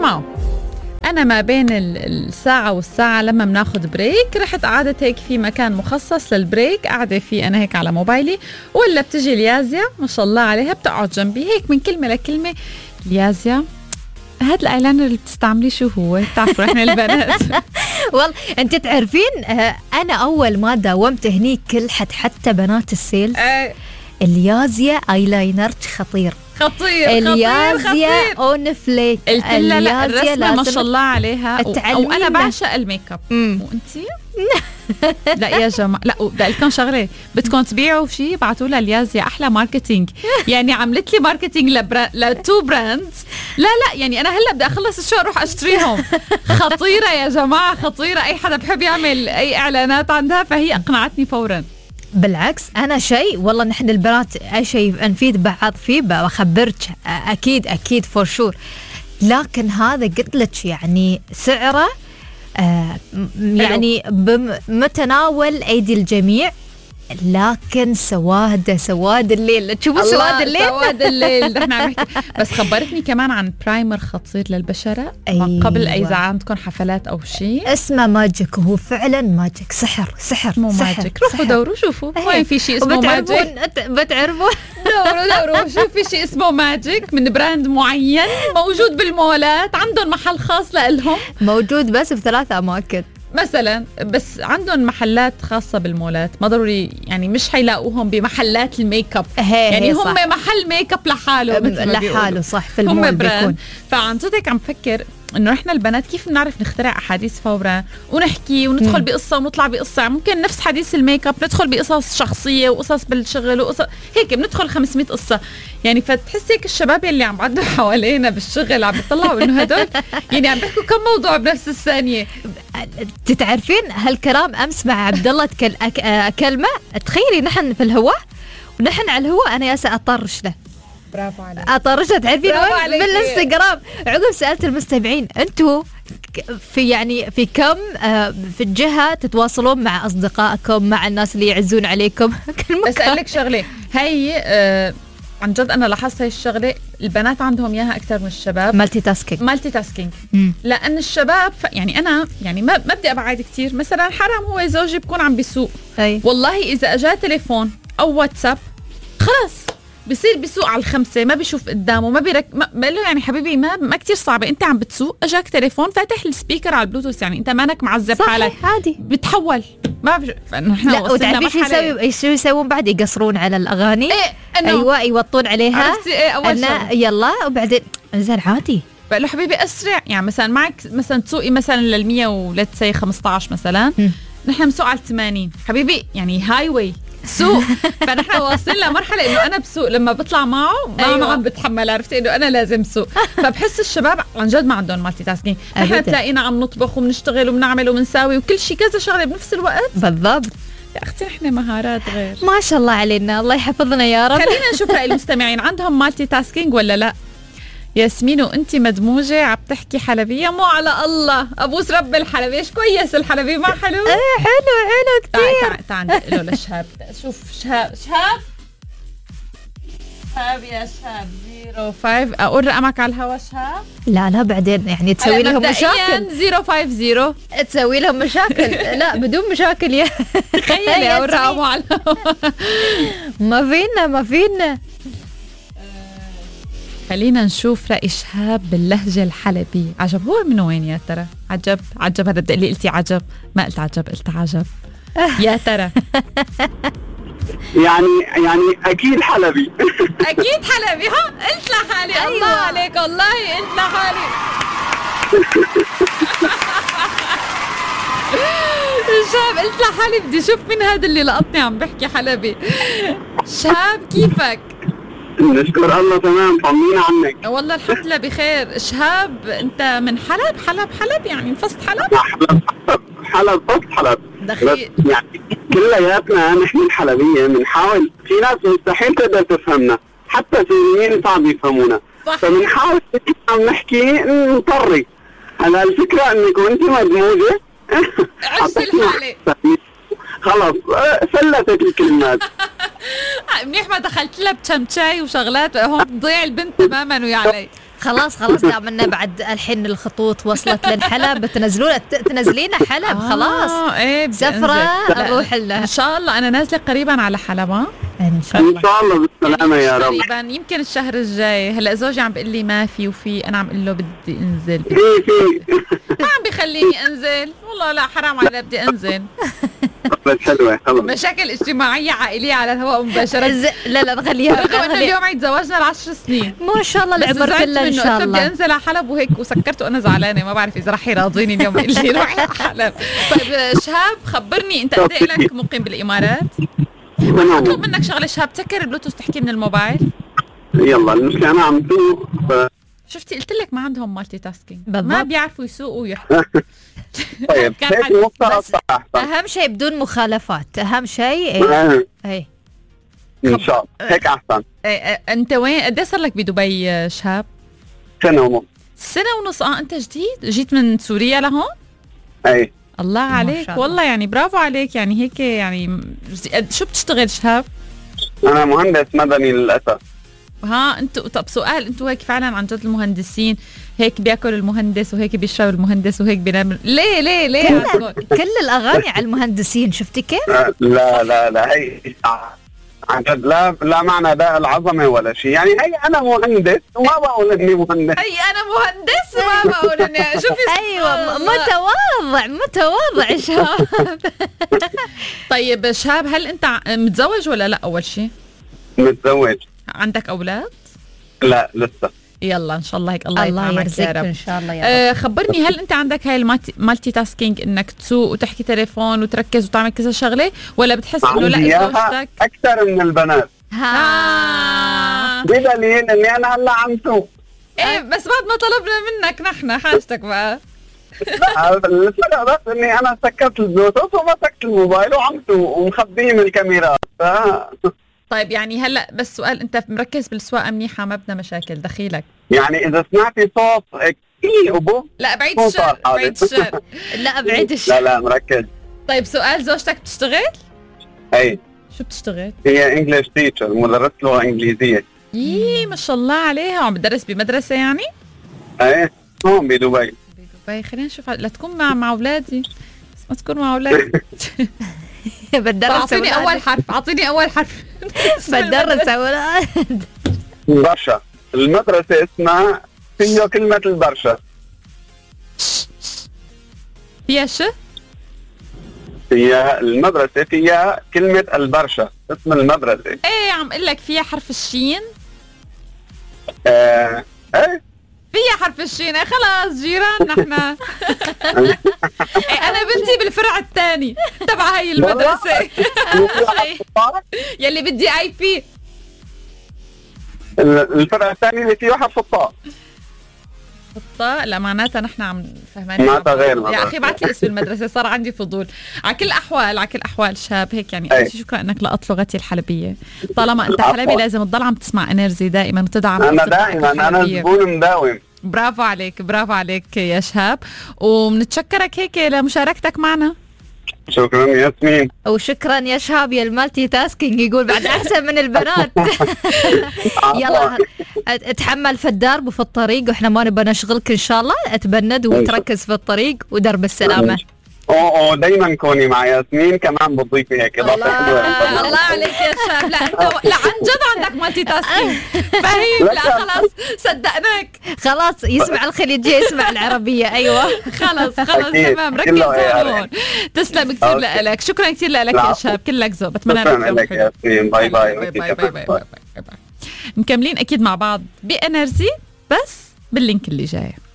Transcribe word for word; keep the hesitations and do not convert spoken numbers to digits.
اسمعوا، أنا ما بين الساعة والساعة لما بناخد بريك رحت قعدت هيك في مكان مخصص للبريك، قاعدة فيه أنا هيك على موبايلي، ولا بتجي اليازيا ما شاء الله عليها بتقعد جنبي هيك من كلمة لكلمة. اليازيا هاد الايلاينر اللي بتستعمليه شو هو؟ بتعرفوا احنا البنات والله انت تعرفين انا اول ما داومت هنيك كل حد حتى بنات السيلز أه اليازيا ايلاينر خطير خطير اليازيا اون فليك. قلت لها لا الرسمة ما شاء الله عليها، او انا بعشق الميك اب. وانتي لا يا جماعه، لا بدي اقول لكم شغله، بدكم تبيعوا شيء ابعتوا لها اليازيا، احلى ماركتينج. يعني عملت لي ماركتينج لبرا... لتو براندز. لا لا يعني انا هلا بدي اخلص الشو اروح اشتريهم. خطيره يا جماعه، خطيره. اي حدا بحب يعمل اي اعلانات عندها فهي اقنعتني فورا. بالعكس أنا شيء والله نحن البنات أي شيء نفيد بعض فيه بخبرك أكيد أكيد فور شور. لكن هذا قلت لك يعني سعره آه يعني بمتناول أيدي الجميع، لكن سواد سواد الليل. تشوفوا سواد الليل سواد الليل نحن عم نحكي. بس خبرتني كمان عن برايمر خطير للبشرة. أيوة. قبل أي إذا عندكم حفلات أو شيء اسمه ماجيك، وهو فعلا ماجيك، سحر سحر مو ماجيك. روحوا دوروا شوفوا وين في شيء اسمه ماجيك. بتعرفوا دوروا دوروا شوف في شيء اسمه ماجيك من براند معين موجود بالمولات، عندهم محل خاص لهم، موجود بس بثلاث أماكن مثلا، بس عندهم محلات خاصة بالمولات، ما ضروري يعني مش حيلاقوهم بمحلات الميك اب. يعني هم صح. محل ميك اب لحاله لحاله صح في المول بيكون. فعن جد هيك عم فكر انه احنا البنات كيف بنعرف نخترع احاديث فورا ونحكي وندخل م. بقصه ونطلع بقصه. ممكن نفس حديث الميك اب ندخل بقصص شخصيه وقصص بالشغل وقصص هيك، بندخل خمسمية قصه يعني. فتحس هيك الشباب اللي عم بعدوا حوالينا بالشغل عم بيطلعوا انه هدول يعني عم بيحكوا كم موضوع بنفس الثانيه. تتعرفين هالكلام امس مع عبد الله تكل... أك... كلمه تخيلي نحن في الهواء ونحن على الهواء انا ياسا اطرش له. برافو عليك. اطرشها تعرفين وين؟ بالانستغرام. عقب سالت المستمعين انتم في يعني في كم آه في الجهه تتواصلون مع اصدقائكم مع الناس اللي يعزون عليكم؟ بس اقول لك شغله، هي آه عن جد انا لاحظت هاي الشغله، البنات عندهم اياها اكثر من الشباب. مالتي تاسكينج مالتي تاسكينج لان الشباب ف... يعني انا يعني ما ما بدي ابعد كثير. مثلا حرام هو زوجي بكون عم بيسوق، أي. والله اذا اجى تليفون او واتساب خلص بصير بيسوق على الخمسة، ما بيشوف قدامه، ما بيرك ما بقول له يعني حبيبي ما ما كتير صعبة، انت عم بتسوق اجاك تليفون فاتح السبيكر على البلوتوث، يعني انت مانك معذب حالك عادي بتحول. ما بش... فنحن لا وتعرفي شو يسوي شو يسوون بعد؟ يقصرون على الاغاني. إيه ايوه يوطون عليها. إيه اول شيء يلا وبعدين زين عادي. بقول له حبيبي اسرع، يعني مثلا معك مثلا تسوقي مثلا للمية ولت سي خمسطعش مثلا، نحن بنسوق على الثمانين حبيبي، يعني هاي واي سوق. فنحن واصلين لمرحله انه انا بسوق لما بطلع معه ما أيوة. عم بتحمل، عرفتي انه انا لازم سوق. فبحس الشباب عن جد ما عندهم مالتي تاسكينج. نحن تلاقينا عم نطبخ وبنشتغل وبنعمل وبنساوي وكل شيء كذا شغله بنفس الوقت. بالضبط يا اختي نحن مهارات غير ما شاء الله علينا، الله يحفظنا يا رب. خلينا نشوف راي المستمعين، عندهم مالتي تاسكينج ولا لا؟ ياسمين وانتي مدموجة عم تحكي حلبية مو على الله، ابوس رب الحلبية. ايش كويس الحلبية ما حلو؟ ايه حلو حلو كتير. تعال تعال تعال له لشهاب. شوف شهاب شهاب شهاب يا شهاب صفر خمسة. اقول رقمك على الهوا شهاب؟ لا لا بعدين يعني تسوي لهم مشاكل. صفر خمسة تسوي لهم مشاكل. لا بدون مشاكل يا تخيلي اقول رقمه على الهوا. ما فينا ما فينا. خلينا نشوف رأي شهاب باللهجة الحلبية. عجب هو من وين يا ترى؟ عجب عجب هذا بدي قلتي عجب، ما قلت عجب قلت عجب يا ترى. يعني يعني اكيد حلبي. اكيد حلبي. ها قلت لحالي. أيوة. الله عليك والله قلت لحالي. شهاب قلت لحالي بدي اشوف مين هذا اللي لقطني عم بحكي حلبي. شهاب كيفك؟ نشكر الله تمام، طمنينا عنك. والله الحمد لله بخير. شهاب انت من حلب؟ حلب حلب يعني فصل حلب؟ حلب حلب فصل حلب. دخيل يعني كلياتنا نحن الحلبية بنحاول، في ناس مستحيل تقدر تفهمنا، حتى السوريين صعب يفهمونا، فبنحاول عم نحكي نطري. هلا الفكرة انك وانت مدموجة عشت الحالة خلص فلتت الكلمات. منيح ما دخلت لها بشمشاي وشغلات هون تضيع البنت تماما ويا علي. خلاص خلاص دامنا بعد الحين الخطوط وصلت للحلب بتنزلونا تنزلينا حلب خلاص آه ايه سفرة اروح لها ان شاء الله. انا نازله قريبا على حلب. ان شاء الله ان شاء الله بالسلامه يا رب. قريبا يمكن الشهر الجاي. هلا زوجي عم بيقول لي ما في وفي، انا عم اقول له بدي انزل في في ما عم بيخليني انزل والله. لا حرام علي بدي انزل. بس حلوه خلص. مشاكل اجتماعيه عائليه على الهواء مباشره. لا لا نخليها رغم انه اليوم عيد زواجنا العشر سنين ما شاء الله العمر كله ان شاء الله. بدي انزل على حلب وهيك وسكرت وانا زعلانه ما بعرف اذا رح يراضيني اليوم يقول لي روح على حلب. طيب شهاب خبرني انت قد ايه لك مقيم بالامارات؟ اطلب منك شغله شهاب، سكر البلوتوث تحكي من الموبايل. يلا المشكله انا عم سوق ف... شفتي قلت لك ما عندهم مالتي تاسكينج، بالضبط. ما بيعرفوا يسوقوا ويحكوا. طيب هيك مفترض صح اهم شيء بدون مخالفات، اهم شيء اي ان شاء الله هيك احسن. انت وين قد ايه صار لك بدبي شهاب؟ سنه ونص. سنه ونص. اه انت جديد جيت من سوريا لهون؟ اي الله عليك والله يعني برافو عليك. يعني هيك يعني شو بتشتغل شهاب؟ انا مهندس مدني للاسف. ها انتوا طب سؤال، انتوا هيك فعلا عن جد المهندسين هيك بياكل المهندس وهيك بيشرب المهندس وهيك بينام؟ ليه ليه ليه كل, كل الاغاني على المهندسين شفتي كيف؟ لا لا لا هي عن جد لا لا معنى ده العظمه ولا شيء. يعني هي انا مهندس وما بقول اني مهندس. هي انا مهندس وما بقول اني شوفي. ايوه متواضع متواضع شهاب. طيب شهاب هل انت متزوج ولا لا؟ اول شيء متزوج. عندك اولاد؟ لا لسه. يلا ان شاء الله هيك الله, الله يرزقك يا رب ان شاء الله يا رب. آه خبرني هل انت عندك هاي المالتي تاسكينج انك تسوق وتحكي تليفون وتركز وتعمل كذا شغله، ولا بتحس انه لا زوجتك اكثر من البنات؟ ها بدليل اني انا هلا عم سوق. ايه بس بعد ما طلبنا منك نحن حاجتك بقى. لا الفرق بس اني انا سكرت البلوتوث ومسكت الموبايل وعم سوق ومخبيه من الكاميرات. طيب يعني هلا بس سؤال، انت مركز بالسواقه منيحه ما بدنا مشاكل دخيلك؟ يعني اذا سمعتي صوت اي ابو لا بعيد الشر بعيد الشر. لا بعيد الشر. لا لا مركز. طيب سؤال، زوجتك بتشتغل؟ اي شو بتشتغل؟ هي انجلش تيتشر، مدرسة لغة انجليزية. يي ما شاء الله عليها. عم بتدرس بمدرسة يعني؟ ايه هون بدبي. بدبي. خلينا نشوف لا تكون مع مع اولادي، بس ما تكون مع اولادي. بدرس. اعطيني اول حرف، اعطيني اول حرف. بدرس اولاد. برشا. المدرسة اسمها فيها كلمة البرشا. فيها شو؟ فيها المدرسة فيها كلمة البرشا، اسم المدرسة. ايه عم اقول لك فيها حرف الشين. آه. ايه فيها حرف الشين. ايه خلاص جيران نحن. ايه انا بنتي بالفرع الثاني تبع هاي المدرسة. يلي بدي اي بي. الفرع الثاني اللي فيه حرف الطاء. الطاء لا معناتها نحن عم فهمانين معناتها غير. يا اخي بعت لي اسم المدرسه صار عندي فضول. على كل الاحوال على كل الاحوال شاب هيك يعني أي. شكرا انك لقط لغتي الحلبيه. طالما انت حلبي لازم تضل عم تسمع انرجي دائما وتدعم. انا دائما انا زبون مداوم. برافو عليك برافو عليك يا شهاب، وبنتشكرك هيك لمشاركتك معنا. شكرا ياسمين. وشكرا يا شهاب يا المالتي تاسكينج يقول بعد احسن من البنات. يلا اتحمل في الدرب وفي الطريق، واحنا ما نبغى نشغلك ان شاء الله. اتبند وتركز في الطريق ودرب السلامه. اوه دايما كوني مع ياسمين كمان بتضيفي هيك اضافه حلوه. الله عليك يا شاب. لا انت لا عن جد عندك مالتي تاسكينج فهيم. لا خلاص صدقناك. خلاص يسمع الخليجيه يسمع العربيه. ايوه خلاص خلاص تمام ركز هون. تسلم كثير لك. شكرا كثير لك يا شاب. كلك ذوق. بتمنى لك ياسمين. باي باي باي باي باي باي. مكملين اكيد مع بعض بانرجي بس باللينك اللي جاي.